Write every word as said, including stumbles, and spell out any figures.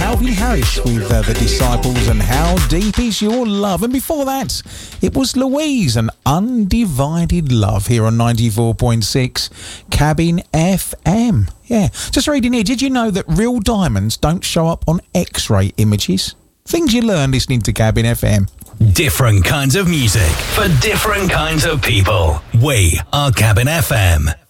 Calvin Harris with uh, The Disciples and How Deep Is Your Love. And before that, it was Louise and Undivided Love here on ninety-four point six Cabin F M. Yeah, just reading here, did you know that real diamonds don't show up on X-ray images? Things you learn listening to Cabin F M. Different kinds of music for different kinds of people. We are Cabin F M.